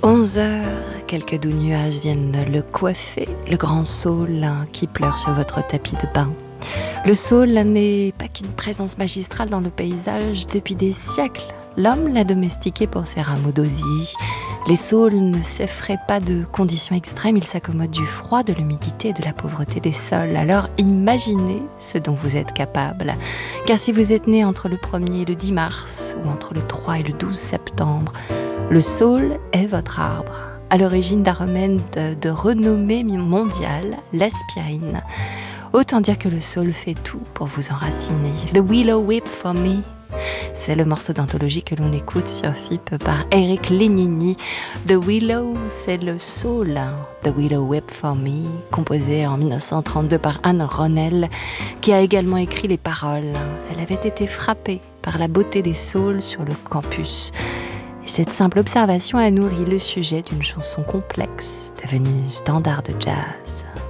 11 heures, quelques doux nuages viennent le coiffer, le grand saule qui pleure sur votre tapis de bain. Le saule n'est pas qu'une présence magistrale dans le paysage depuis des siècles. L'homme l'a domestiqué pour ses rameaux d'osier. Les saules ne s'effraient pas de conditions extrêmes, ils s'accommodent du froid, de l'humidité et de la pauvreté des sols. Alors imaginez ce dont vous êtes capable. Car si vous êtes né entre le 1er et le 10 mars, ou entre le 3 et le 12 septembre, le saule est votre arbre, à l'origine d'un remède de renommée mondiale, l'aspirine. Autant dire que le saule fait tout pour vous enraciner. The Willow Whip for Me. C'est le morceau d'anthologie que l'on écoute sur FIP par Eric Lignini. The Willow, c'est le saule. The Willow Whip for Me, composé en 1932 par Anne Ronell, qui a également écrit les paroles. Elle avait été frappée par la beauté des saules sur le campus. Et cette simple observation a nourri le sujet d'une chanson complexe, devenue standard de jazz.